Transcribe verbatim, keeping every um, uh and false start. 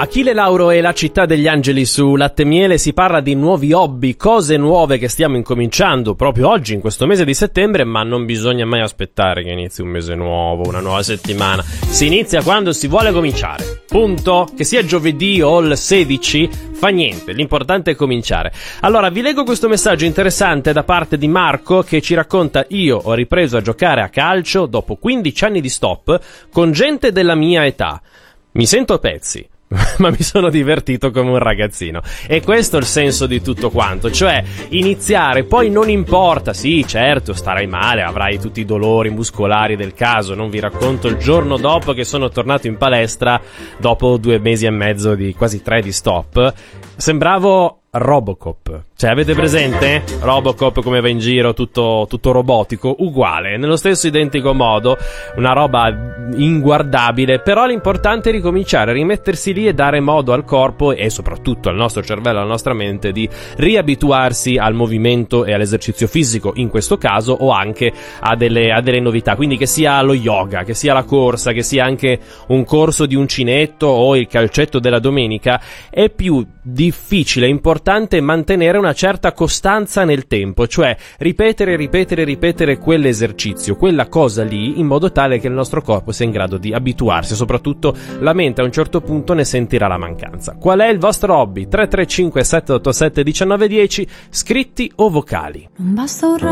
Achille Lauro e la città degli angeli su Latte e Miele. Si parla di nuovi hobby, cose nuove che stiamo incominciando proprio oggi in questo mese di settembre, ma non bisogna mai aspettare che inizi un mese nuovo, una nuova settimana. Si inizia quando si vuole cominciare, punto. Che sia giovedì o il sedici fa niente, l'importante è cominciare. Allora vi leggo questo messaggio interessante da parte di Marco che ci racconta: io ho ripreso a giocare a calcio dopo quindici anni di stop con gente della mia età. Mi sento a pezzi, ma mi sono divertito come un ragazzino. E questo è il senso di tutto quanto, cioè iniziare, poi non importa, sì certo starai male, avrai tutti i dolori muscolari del caso. Non vi racconto il giorno dopo che sono tornato in palestra dopo due mesi e mezzo di quasi tre di stop, sembravo Robocop. Cioè, avete presente? Robocop come va in giro, tutto, tutto robotico, uguale, nello stesso identico modo, una roba inguardabile. Però l'importante è ricominciare, rimettersi lì e dare modo al corpo e soprattutto al nostro cervello, alla nostra mente, di riabituarsi al movimento e all'esercizio fisico, in questo caso, o anche a delle, a delle novità. Quindi che sia lo yoga, che sia la corsa, che sia anche un corso di uncinetto o il calcetto della domenica. È più difficile, importante mantenere una certa costanza nel tempo, cioè ripetere, ripetere, ripetere quell'esercizio, quella cosa lì, in modo tale che il nostro corpo sia in grado di abituarsi, soprattutto la mente a un certo punto ne sentirà la mancanza. Qual è il vostro hobby? tre tre cinque sette otto sette uno nove uno zero, scritti o vocali? Non basta un